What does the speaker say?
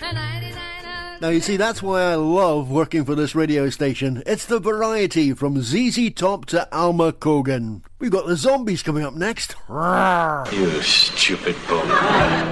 Now, you see, that's why I love working for this radio station. It's the variety from ZZ Top to Alma Cogan. We've got the Zombies coming up next. You stupid bum.